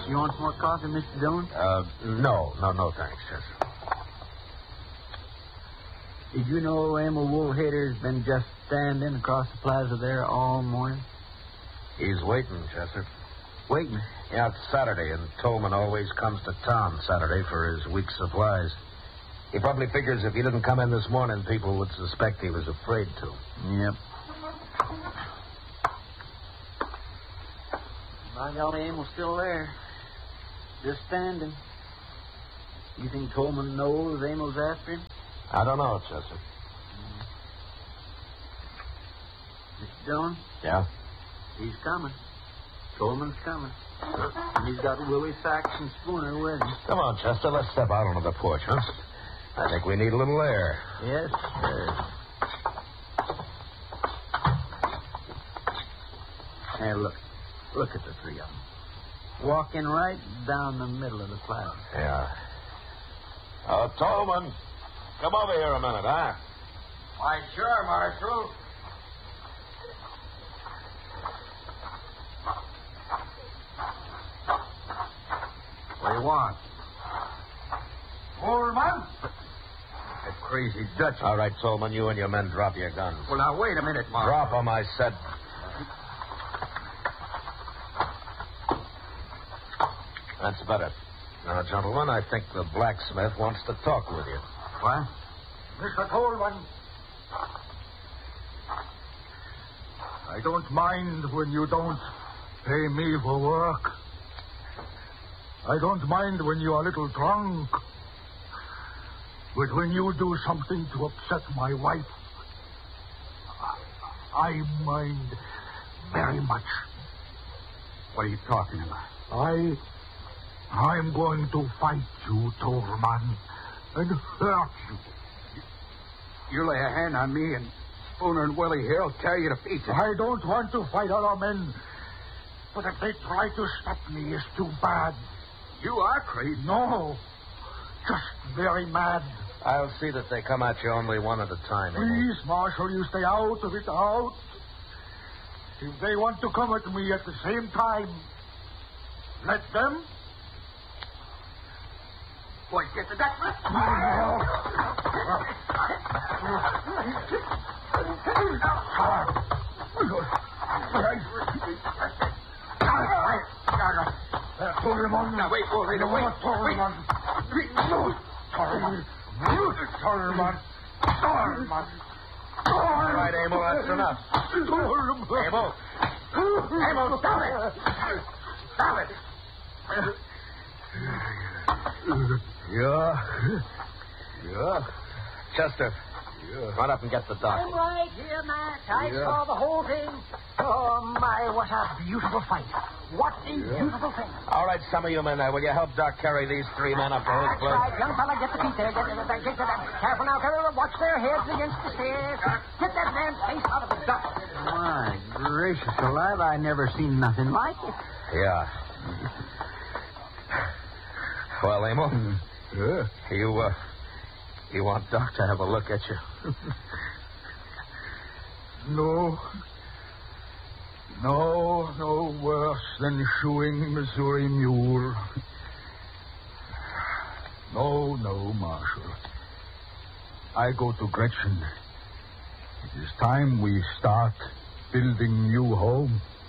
You want some more coffee, Mr. Dillon? No, thanks, Chester. Did you know Emil Woolhader's been just standing across the plaza there all morning? He's waiting, Chester. Waiting. Yeah, it's Saturday, and Tolman always comes to town Saturday for his week's supplies. He probably figures if he didn't come in this morning, people would suspect he was afraid to. Yep. By golly, Emil's still there. Just standing. You think Tolman knows Emil's after him? I don't know, Chester. Mr. Dillon? Yeah? He's coming. Tolman's coming. And he's got Willie Sachs and Spooner with him. Come on, Chester, let's step out onto the porch, huh? I think we need a little air. Yes, sir. Hey, look. Look at the three of them. Walking right down the middle of the plaza. Yeah. Tolman, come over here a minute, huh? Why, sure, Marshal. What do you want? Coleman? That crazy Dutch. All right, Tolman, you and your men drop your guns. Well, now, wait a minute, Marshal. Drop them, I said. That's better. Now, gentlemen, I think the blacksmith wants to talk with you. What? Mr. Coleman. I don't mind when you don't pay me for work. I don't mind when you're a little drunk. But when you do something to upset my wife, I mind very much. What are you talking about? I'm going to fight you, Tolman, and hurt you. You lay a hand on me and Spooner and Willie here will tear you to pieces. I don't want to fight other men, but if they try to stop me, it's too bad. You are crazy. No, just very mad. I'll see that they come at you only one at a time. Please, Marshal, you stay out of it, out. If they want to come at me at the same time, let them. Boy, get to that. Tolman. Now, wait, wait. Tolman. All right, Emil, that's enough. Emil, stop it. Stop it. Yeah. Chester, run up and get the doctor. I'm right here, Mac. I saw the whole thing. Oh, my, what a beautiful fight. What a beautiful thing. All right, some of you men there, will you help Doc carry these three men up to his That's place? right, young fella, get the feet there. Get to that. Careful now, Carol. Watch their heads against the stairs. Get that man's face out of the dust. My gracious alive, I never seen nothing like it. Yeah. Well, Emil, you want Doc to have a look at you? No worse than shoeing Missouri mule. No, Marshal. I go to Gretchen. It is time we start building new home.